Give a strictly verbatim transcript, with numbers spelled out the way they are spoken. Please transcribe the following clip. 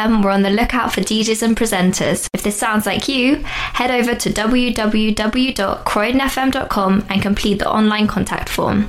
M, we're on the lookout for D Js and presenters. If this sounds like you, head over to w w w dot croydon f m dot com and complete the online contact form.